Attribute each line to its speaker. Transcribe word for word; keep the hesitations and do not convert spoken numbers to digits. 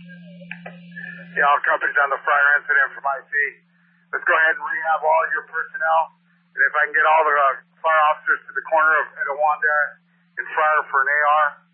Speaker 1: Yeah, all companies on the prior incident from I C. Let's go ahead and rehab all your personnel. And if I can get all the uh, fire officers to the corner of Etowanda and Fryer for an A R.